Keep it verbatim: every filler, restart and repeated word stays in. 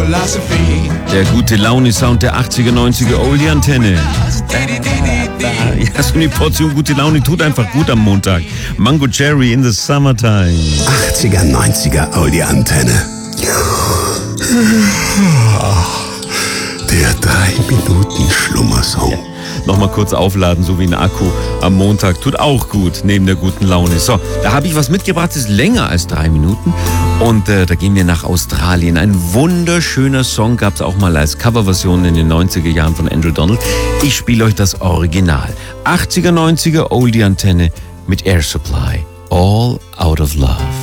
philosophy. Der gute Laune-Sound der achtziger, neunziger Oldie-Antenne. Ja, so eine Portion gute Laune tut einfach gut am Montag. Mango Cherry in the Summertime. achtziger, neunziger Oldie-Antenne. Der drei Minuten Schlummersong. Ja. Nochmal kurz aufladen, so wie ein Akku am Montag. Tut auch gut, neben der guten Laune. So, da habe ich was mitgebracht, das ist länger als drei Minuten. Und äh, da gehen wir nach Australien. Ein wunderschöner Song gab es auch mal als Coverversion in den neunziger Jahren von Andrew Donald. Ich spiele euch das Original. achtziger, neunziger Oldie-Antenne mit Air Supply. All Out of Love.